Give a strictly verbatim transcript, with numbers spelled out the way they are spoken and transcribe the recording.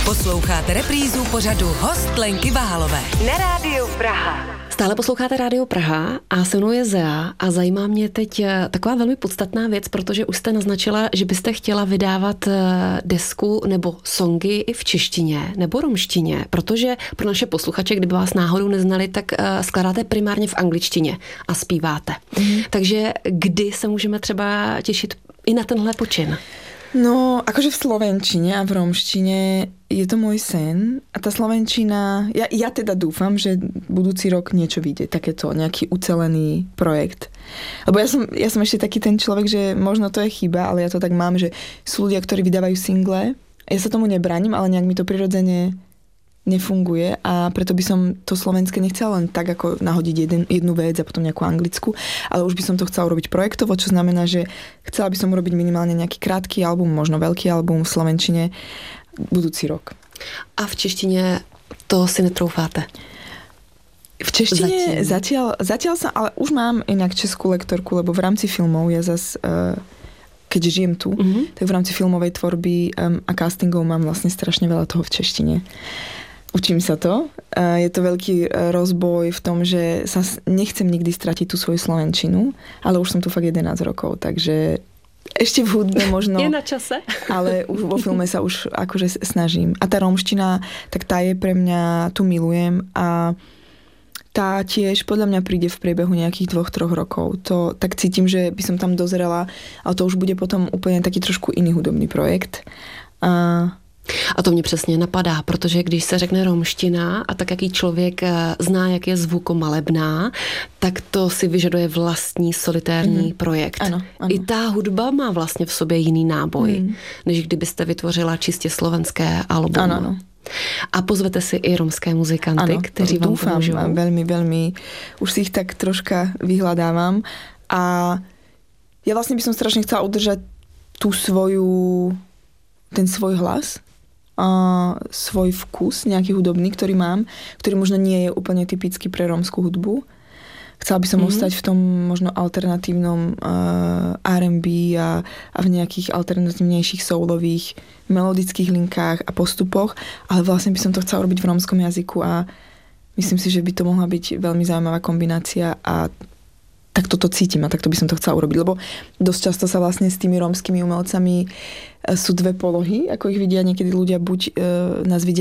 Posloucháte reprízu pořadu Host Lenky Vahalové na Rádiu Praha. Stále posloucháte Rádio Praha a se mnou je Zea a zajímá mě teď taková velmi podstatná věc, protože už jste naznačila, že byste chtěla vydávat desku nebo songy i v češtině nebo romštině, protože pro naše posluchače, kdyby vás náhodou neznali, tak skládáte primárně v angličtině a zpíváte. Mm. Takže kdy se můžeme třeba těšit i na tenhle počin? No, akože v slovenčine a v romštine je to môj sen a tá slovenčina, ja, ja teda dúfam, že budúci rok niečo vyjde, takéto nejaký ucelený projekt. Lebo ja som, ja som ešte taký ten človek, že možno to je chyba, ale ja to tak mám, že sú ľudia, ktorí vydávajú single, ja sa tomu nebraním, ale nejak mi to prirodzene nefunguje a preto by som to slovenské nechcela len tak ako nahodiť jeden, jednu vec a potom nejakú anglickú, ale už by som to chcela urobiť projektovo, čo znamená, že chcela by som urobiť minimálne nejaký krátky album, možno veľký album v slovenčine budúci rok. A v češtině to si netroufáte? V češtine zatiaľ, zatiaľ sa, ale už mám inak českú lektorku, lebo v rámci filmov ja zas uh, keď žijem tu, mm-hmm. tak v rámci filmovej tvorby um, a castingov mám vlastne strašne veľa toho v češtine. Učím sa to. Je to veľký rozboj v tom, že sa nechcem nikdy stratiť tú svoju slovenčinu, ale už som tu fakt jedenásť rokov, takže ešte v hudbe možno. Je na čase. Ale už vo filme sa už akože snažím. A tá romština, tak tá je pre mňa, tu milujem a tá tiež podľa mňa príde v priebehu nejakých dvoch, troch rokov. To tak cítim, že by som tam dozrela, ale to už bude potom úplne taký trošku iný hudobný projekt. A A to mě přesně napadá, protože když se řekne romština a tak jaký člověk zná, jak je zvukomalebná, tak to si vyžaduje vlastní solitérní mm-hmm. projekt. Ano, ano. I ta hudba má vlastně v sobě jiný náboj, mm. než kdybyste vytvořila čistě slovenské album. Ano, ano. A pozvete si i romské muzikanty, ano, kteří vám dúfam, pomôžu. Veľmi, veľmi. Už si ich tak troška vyhľadávam. A ja vlastne by som strašne chcela udržať tú svoju, ten svoj hlas, a svoj vkus, nejaký hudobný, ktorý mám, ktorý možno nie je úplne typický pre rómskú hudbu. Chcela by som mm-hmm. ostať v tom možno alternatívnom uh, R and B a, a v nejakých alternatívnejších soulových melodických linkách a postupoch, ale vlastne by som to chcela robiť v rómskom jazyku a myslím si, že by to mohla byť veľmi zaujímavá kombinácia a tak toto cítim a takto by som to chcela urobiť, lebo dosť často sa vlastne s tými rómskymi umelcami sú dve polohy, ako ich vidia niekedy ľudia, buď e, nás vidia